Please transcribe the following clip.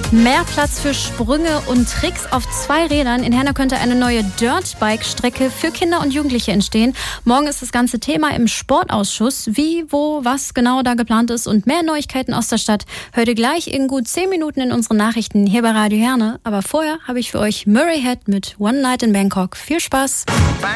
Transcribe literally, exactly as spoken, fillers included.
Mehr Platz für Sprünge und Tricks auf zwei Rädern. In Herne könnte eine neue Dirtbike-Strecke für Kinder und Jugendliche entstehen. Morgen ist das ganze Thema im Sportausschuss. Wie, wo, was genau da geplant ist und mehr Neuigkeiten aus der Stadt hört ihr gleich in gut zehn Minuten in unseren Nachrichten hier bei Radio Herne. Aber vorher habe ich für euch Murray Head mit One Night in Bangkok. Viel Spaß!